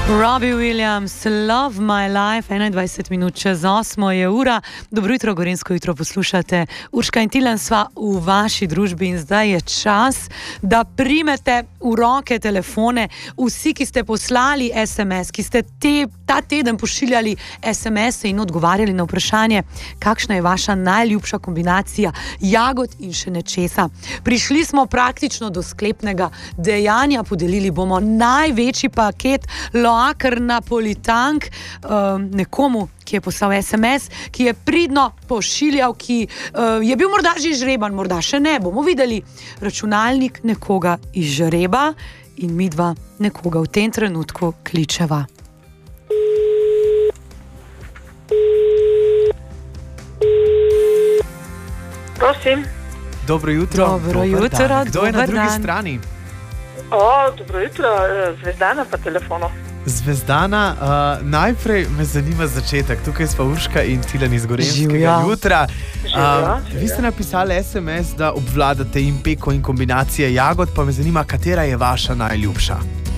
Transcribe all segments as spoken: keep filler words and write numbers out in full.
Robbie Williams, Love My Life, enaindvajset minut čez osmo je ura. Dobro jutro, Gorenjsko jutro poslušate. Urška in Tilen sva v vaši družbi in zdaj je čas, da primete v roke telefone vsi, ki ste poslali es em es, ki ste te, ta teden pošiljali es em es in odgovarjali na vprašanje, kakšna je vaša najljubša kombinacija jagod in še nečesa. Prišli smo praktično do sklepnega dejanja, podelili bomo največji paket Loaker Napolitank uh, nekomu, ki je poslal es em es, ki je pridno pošiljal, ki uh, je bil morda že izžreban, morda še ne, bomo videli. Računalnik nekoga izžreba in midva nekoga v tem trenutku kličeva. Prosim. Dobro jutro. Dobro jutro. Kdo je na drugi strani? O, dobro jutro, Zvezdana pa telefonu. Zvezdana, uh, najprej me zanima začetek. Tukaj smo Urška in Tilen iz Gorenjskega jutra. Uh, vi ste napisali es em es, da obvladate in peko in kombinacije jagod, pa me zanima, katera je vaša najljubša?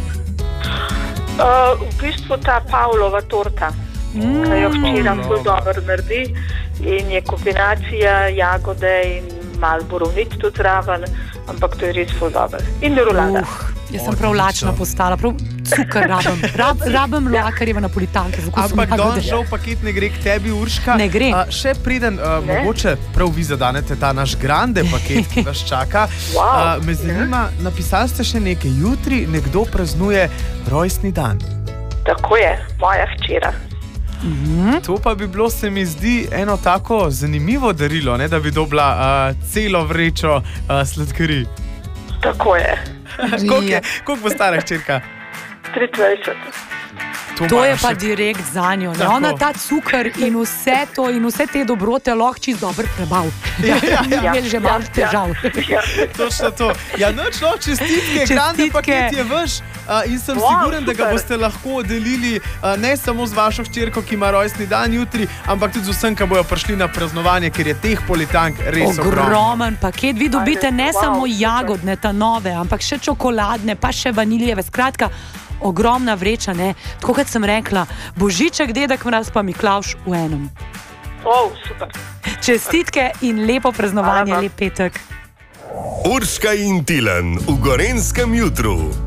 Uh, v bistvu ta Pavlova torta, mm, ki jo hčera zelo dobro naredi in je kombinacija jagode in malo borovnic tudi zraven, ampak to je res zelo dobro. In rulada. Uh. Jaz sem prav lačna postala, prav cukor rabim. Rab, rabim Loakerjeve Napolitanke. Ampak danes žal paket ne gre k tebi, Urška. Ne gre. A, še preden, a, mogoče prav vi zadanete ta naš grande paket, ki vas čaka. Wow. A, me zanima, napisali ste še nekaj. Jutri nekdo praznuje rojstni dan. Tako je, moja hčera. Mm-hmm. To pa bi bilo, se mi zdi, eno tako zanimivo darilo, ne, da bi dobila a, celo vrečo a, sladkari. Tako je. Koliko bo stara hčerka? triindvajset. To, to je pa še direkt za njo. Ona ta cukor in vse to in vse te dobrote lahko čisto dobro prebav. Ja, ja, ja. Je že malo težav. Ja, točno to. Ja, noč, no, čestitke, grande paket je vaš uh, in sem wow, siguren, super, da ga boste lahko delili uh, ne samo z vašo hčerko, ki ima rojstni dan jutri, ampak tudi z vsem, ki bojo prišli na praznovanje, ker je teh politank res ogromno. Ogromen paket. Vi dobite ne wow, samo jagodne, ta nove, ampak še čokoladne, pa še vanilijeve. Skratka, ogromna vreča, ne? Tako kot sem rekla, Božiček, Dedek Mraz pa Miklavž v enem. Oh, super. Čestitke in lepo praznovanje, lep petek. Urška in Tilen v Gorenjskem jutru.